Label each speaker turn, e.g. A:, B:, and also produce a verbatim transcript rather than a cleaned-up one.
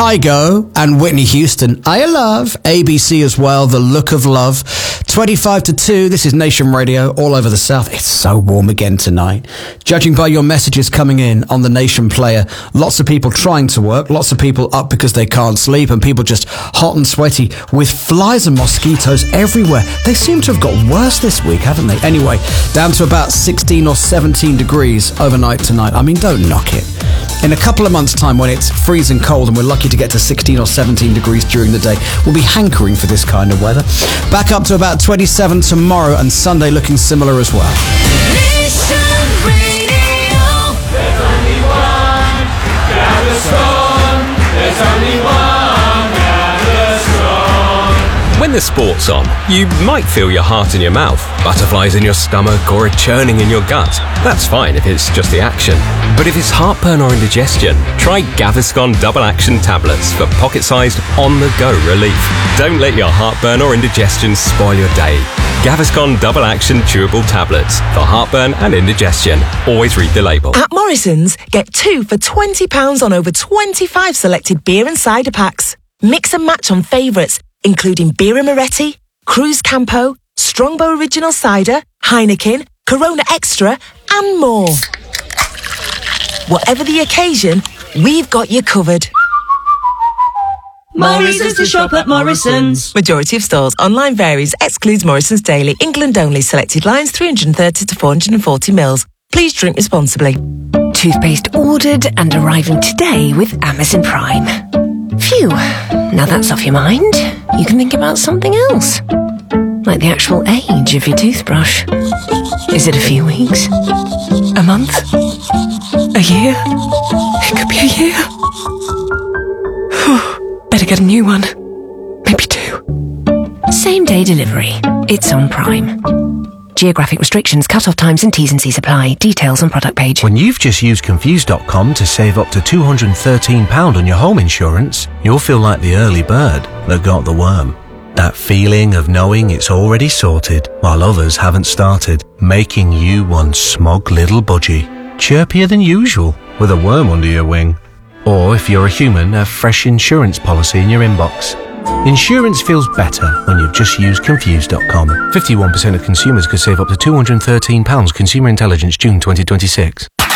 A: Kygo and Whitney Houston. I love A B C as well. The Look of Love. twenty-five to two. This is Nation Radio all over the South. It's so warm again tonight. Judging by your messages coming in on the Nation player, lots of people trying to work, lots of people up because they can't sleep, and people just hot and sweaty with flies and mosquitoes everywhere. They seem to have got worse this week, haven't they? Anyway, down to about sixteen or seventeen degrees overnight tonight. I mean, don't knock it. In a couple of months' time, when it's freezing cold and we're lucky to get to sixteen or seventeen degrees during the day, we'll be hankering for this kind of weather. Back up to about twenty-seven tomorrow, and Sunday looking similar as well.
B: Nation Radio. There's only one Gaviscon. There's only one Gaviscon.
C: When the sport's on, you might feel your heart in your mouth, butterflies in your stomach, or a churning in your gut. That's fine if it's just the action. But if it's heartburn or indigestion, try Gaviscon Double Action Tablets for pocket-sized, on-the-go relief. Don't let your heartburn or indigestion spoil your day. Gaviscon Double Action Chewable Tablets for heartburn and indigestion. Always read the label.
D: At Morrison's, get two for twenty pounds on over twenty-five selected beer and cider packs. Mix and match on favourites, including Birra Moretti, Cruz Campo, Strongbow Original Cider, Heineken, Corona Extra, and more. Whatever the occasion, we've got you covered.
B: More reasons to shop at Morrison's.
D: Majority of stores. Online varies. Excludes Morrison's Daily. England only. Selected lines three hundred thirty to four hundred forty mils. Please drink responsibly.
E: Toothpaste ordered and arriving today with Amazon Prime. Phew. Now that's off your mind. You can think about something else. Like the actual age of your toothbrush. Is it a few weeks? A month? A year? It could be a year. Better get a new one. Maybe two. Same day delivery. It's on Prime. Geographic restrictions, cut-off times and T's and C's apply. Details on product page.
F: When you've just used Confused dot com to save up to two hundred thirteen pounds on your home insurance, you'll feel like the early bird that got the worm. That feeling of knowing it's already sorted while others haven't started, making you one smug little budgie, chirpier than usual with a worm under your wing. Or if you're a human, a fresh insurance policy in your inbox. Insurance feels better when you've just used Confused dot com. fifty-one percent of consumers could save up to two hundred thirteen pounds. Consumer Intelligence, June twenty twenty-six.